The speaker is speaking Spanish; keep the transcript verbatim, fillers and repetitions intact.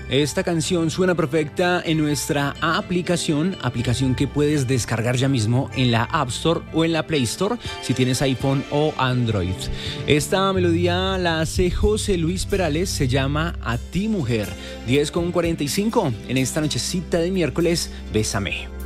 Esta canción suena perfecta en nuestra aplicación, aplicación que puedes descargar ya mismo en la App Store o en la Play Store si tienes iPhone o Android. Esta melodía la hace José Luis Perales, se llama A ti mujer. diez con cuarenta y cinco en esta nochecita de miércoles, Bésame.